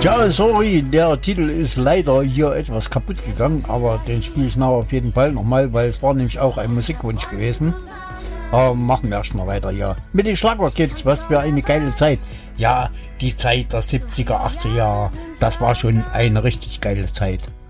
Ja, sorry, der Titel ist leider hier etwas kaputt gegangen, aber den spiele ich nachher auf jeden Fall nochmal, weil es war nämlich auch ein Musikwunsch gewesen. Aber machen wir erstmal weiter hier. Mit den Schlagwort-Kids, was für eine geile Zeit. Ja, die Zeit der 70er, 80er, das war schon eine richtig geile Zeit.